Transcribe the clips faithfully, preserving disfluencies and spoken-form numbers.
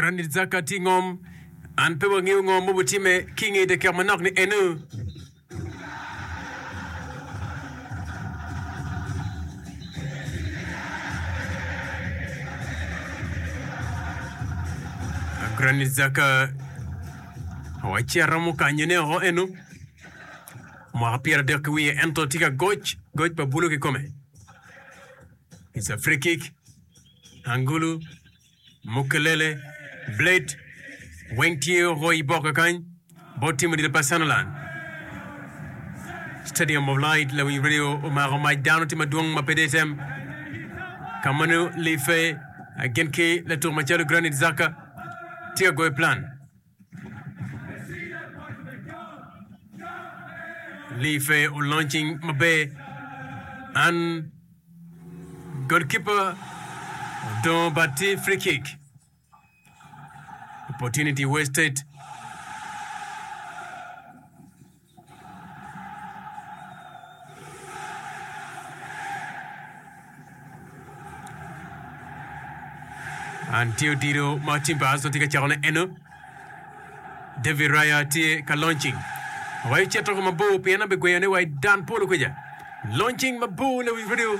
Granit Xhaka ti ngom an pe wangi ngom mo time kingi de kamanak ni enu Granit Xhaka wachi ramu kanyene ho enu mo apira de kwi ento tika goch goch pa bulu ke come. It's a free kick. Angulu Mukelele Blade Wengtio Roy Bokakan Botim de Pasanalan Stadium of Light Lawi Radio Omaromai down to Madung Mapedesem Kamanu Life Genke Leto Machado Granit Xhaka Tiago Plan Life launching Mabe and goalkeeper Don Bati free kick. Opportunity wasted. And Teodoro Martin Bazo tika chakona eno. David Raya tie ka launching. Wai cheto ko mabu piana be goyane wai dan polo kuja. Launching mabu na video.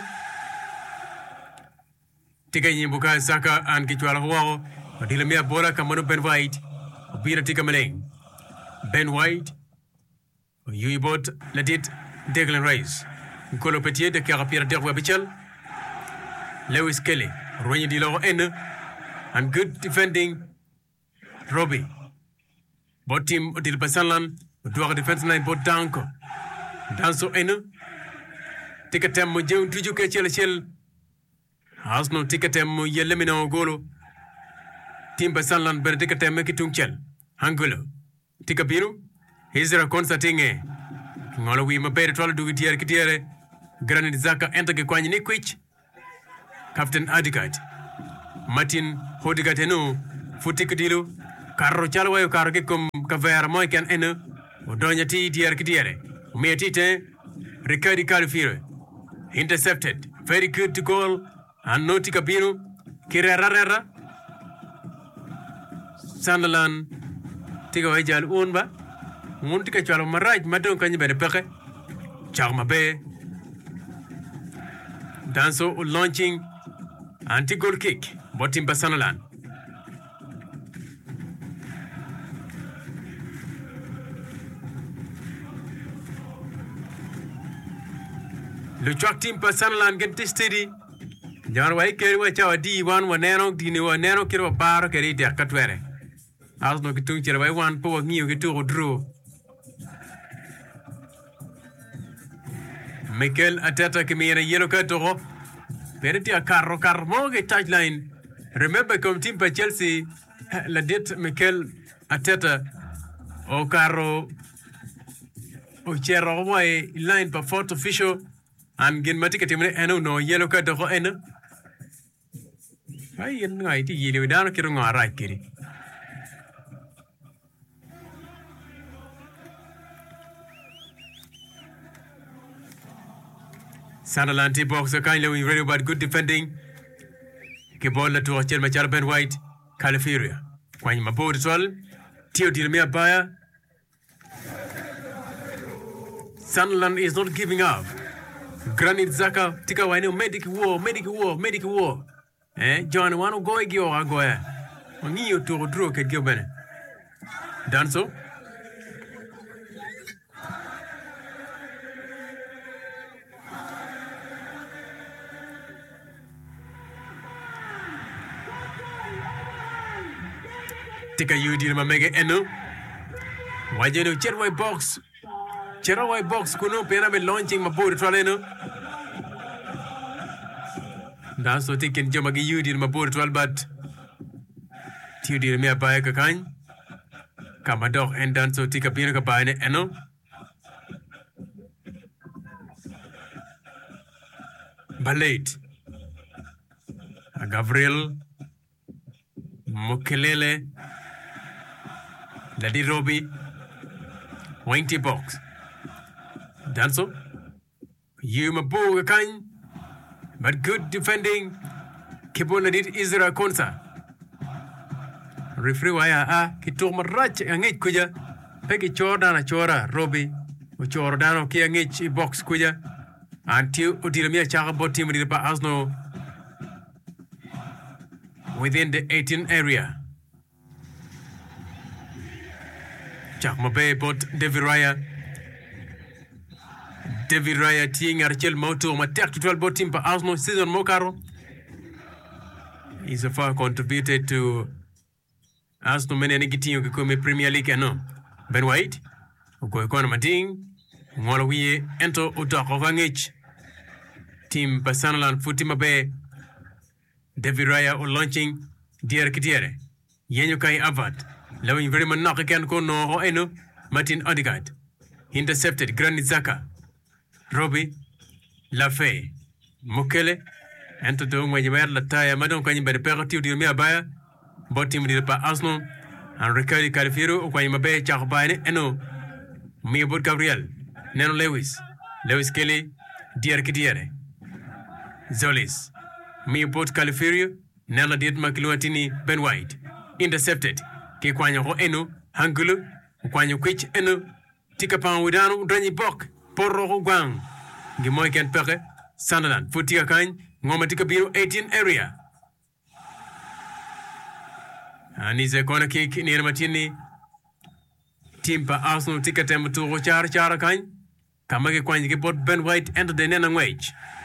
Tika nyimbuka Xhaka an kichwala huao Adila mea bora kamano Ben White Obira tika maleng Ben White Yui bot ladit Declan Rice Nkolo Petier de Carapira Derwa Bichel Lewis Kelly Roigny di Loro N and good defending Robbie Bot team Odil Basalan Duara defense line bot Danko Danso N Tika tem mo jeun tuju ke chel chel Arsenal tikatem yelemina golo Timba Sanlan ber tikatem kitungchel Angulo Tikabiru Hizra Konsatinge Ngolo wi mabere twala du tiere kitiere Granit Xhaka enter ke kwanye nikwich Captain Adigat Martin Hodigat enu futikadilu Karro chalwayo karro ke kum kavera moikan enu Odonya ti tiere kitiere Umiatite Ricardi Califiro intercepted very good to goal Anno Tikabiru, Kirarara Sunderland, Tigo Ejal Unba, Muntika Chalo Maraj, Madon Kanye Bedepeke, Charma Bay, Danso launching anti goal kick, Botimba Sunderland. Le Chuck team per Sunderland get this steady. John Way carry wa chawa di one wa neno di ni wa neno kiro baro keri dia katwere. Arsenal kitung chira way one po ngiyo kitu draw. Mikel Arteta kimira yellow card to ho. Periti a carro carmo ke touchline. Remember come team pa Chelsea la dit Mikel Arteta o carro o chero way line pa fourth official and gin matika timne eno no yellow card to ho eno. Ay yan nga iti yiliw na kiro nga aray kiri. Sunderland box kindly we very bad good defending. Ke ball to Achel Machar Ben White Califiria. Kwany mabodi twal Tio Dilmia Baya. Sunderland is not giving up. Granit Xhaka tika waino medic war, medic war, medic war. Eh, John wano goe gyo agoe. Wangiyo to draw ke gyo bene. Danso. Tika yudi ma mege eno. Wajeno cherway box. Cherway box kuno pena be launching ma board twaleno. Danso tiken joma gi yudi ma board twal but tiudi me abaye ka kan. Kamador en danso tika pina ka baine eno. Ballet. Gabriel Mukelele Lady Robbie Winty box Danso Yuma Boga Kine but good defending Kibonadit Isra Konsa referee waya a kitu marach angej kuja peki chorda na chora Robbie o chorda no ki angej box kuja anti udiramia chaka boti mudi pa Arsenal within the eighteen area. Jack Mabe bot David Raya. David Raya tiing Archel Mauto ma tek twelve bot team pa Arsenal season mokaro. He's a far contributed to Arsenal many negative kikome Premier League no. Ben White uko ikona mading ngolo wiye ento utako kangich team pa Sunderland futi Mabe David Raya o launching dier kitiere yenyo kai Avad lawin very man knock again ko no ho eno Martin Odegaard intercepted Granit Xhaka Robbie Lafay Mukele ento do ngwe yer la taya madon ko nyimbe de tiu di mi abaya botim di pa Arsenal and Ricardo Califero ko nyimbe be chakbaane eno mi bot Gabriel Neno Lewis Lewis Kelly dier kitiere Zolis Mi bot Califerio, Nella did Makiluatini, Ben White. Intercepted. Ke kwanyo ho eno, hangulu, kwanyo kwich eno, tikapan widano, drani bok, porro ho gwang. Gimoy ken peke, Sunderland, futika kany, ngoma tika biro eighteen area. Anize kona kick ni matini, timpa Arsenal tika tembo tu char char kany, kamake kwanyo ke bot Ben White enter the Nena wage.